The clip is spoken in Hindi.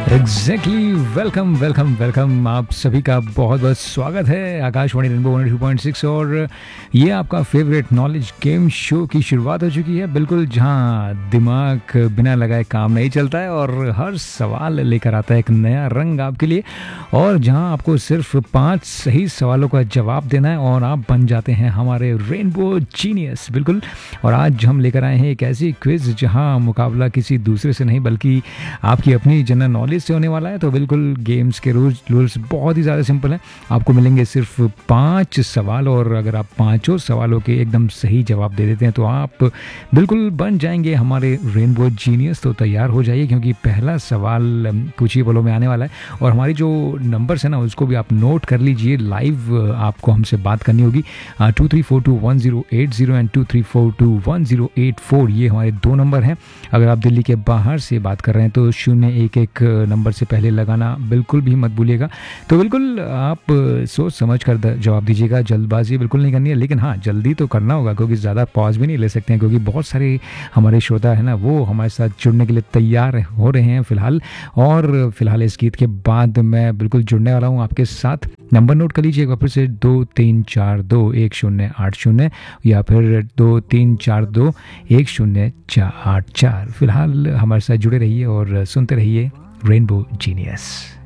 एग्जैक्टली वेलकम वेलकम वेलकम आप सभी का बहुत बहुत स्वागत है आकाशवाणी रेनबो 102.6 और ये आपका फेवरेट नॉलेज गेम शो की शुरुआत हो चुकी है। बिल्कुल जहां दिमाग बिना लगाए काम नहीं चलता है और हर सवाल लेकर आता है एक नया रंग आपके लिए, और जहां आपको सिर्फ 5 सही सवालों का जवाब देना है और आप बन जाते हैं हमारे रेनबो जीनियस। बिल्कुल, और आज हम लेकर आए हैं एक ऐसी क्विज जहां मुकाबला किसी दूसरे से नहीं बल्कि आपकी अपनी जनरल नॉलेज से होने वाला है। तो बिल्कुल गेम्स के रूल्स बहुत ही ज़्यादा सिंपल हैं। आपको मिलेंगे सिर्फ 5 सवाल और अगर आप पांचों सवालों के एकदम सही जवाब दे देते हैं तो आप बिल्कुल बन जाएंगे हमारे रेनबो जीनियस। तो तैयार हो जाइए क्योंकि पहला सवाल कुछ ही पलों में आने वाला है और हमारी जो नंबर्स है ना उसको भी आप नोट कर लीजिए। लाइव आपको हमसे बात करनी होगी 23421080 एंड 23421084, ये हमारे 2 नंबर हैं। अगर आप दिल्ली के बाहर से बात कर रहे हैं तो 011 नंबर से पहले लगाना बिल्कुल भी मत भूलिएगा। तो बिल्कुल आप सोच समझ कर जवाब दीजिएगा, जल्दबाजी बिल्कुल नहीं करनी है, लेकिन हाँ जल्दी तो करना होगा क्योंकि ज़्यादा पॉज भी नहीं ले सकते हैं क्योंकि बहुत सारे हमारे श्रोता है ना वो हमारे साथ जुड़ने के लिए तैयार हो रहे हैं फ़िलहाल। और फिलहाल इस गीत के बाद मैं बिल्कुल जुड़ने वाला हूँ आपके साथ। नंबर नोट कर लीजिएगा फिर से 23421080 या फिर 23421084। फिलहाल हमारे साथ जुड़े रहिए और सुनते रहिए रेनबो जीनियस।